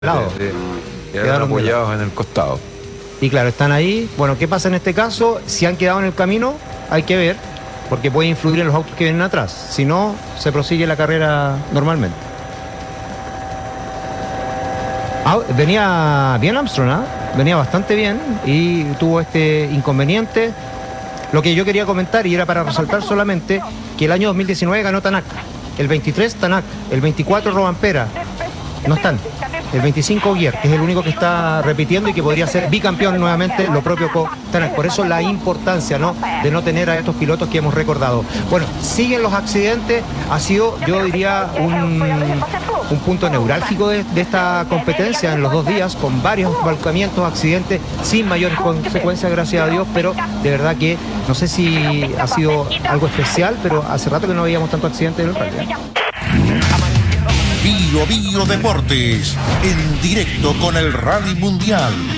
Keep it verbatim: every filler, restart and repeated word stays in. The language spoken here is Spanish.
lado. Sí, sí. Quedaron Quedaron de apoyados en el costado. Y claro, están ahí. Bueno, ¿qué pasa en este caso? Si han quedado en el camino, hay que ver, porque puede influir en los autos que vienen atrás. Si no, se prosigue la carrera normalmente. Ah, venía bien Armstrong, ¿eh? Venía bastante bien y tuvo este inconveniente. Lo que yo quería comentar, y era para resaltar solamente, que el año dos mil diecinueve ganó Tanak, el veintitrés Tanak, el veinticuatro Rovanpera, no están. El veinticinco Ogier, que es el único que está repitiendo y que podría ser bicampeón nuevamente, lo propio con Tanak. Por eso la importancia, ¿no?, de no tener a estos pilotos que hemos recordado. Bueno, siguen los accidentes, ha sido, yo diría, un, un punto neurálgico de, de esta competencia en los dos días, con varios volcamientos, accidentes, sin mayores consecuencias, gracias a Dios, pero de verdad que no sé si ha sido algo especial, pero hace rato que no veíamos tantos accidentes en el rally, ¿eh? Bio Bio Deportes, en directo con el Rally Mundial.